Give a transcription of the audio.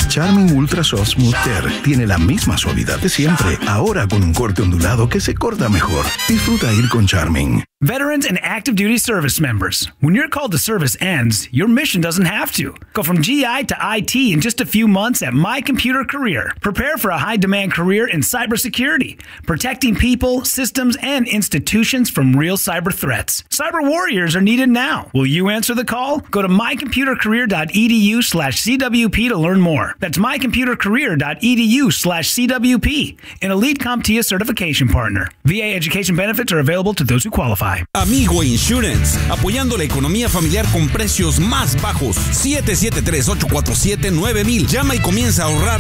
Charming Ultra Soft Smooth Tear tiene la misma suavidad de siempre, ahora con un corte ondulado que se corta mejor. Disfruta ir con Charming. Veterans and active duty service members, when your call to service ends, your mission doesn't have to. Go from GI to IT in just a few months at My Computer Career. Prepare for a high-demand career in cybersecurity, protecting people, systems, and institutions from real cyber threats. Cyber warriors are needed now. Will you answer the call? Go to mycomputercareer.edu/CWP to learn more. That's mycomputercareer.edu/CWP, an elite CompTIA certification partner. VA education benefits are available to those who qualify. Amigo Insurance, apoyando la economía familiar con precios más bajos. 773-847-9000. Llama y comienza a ahorrar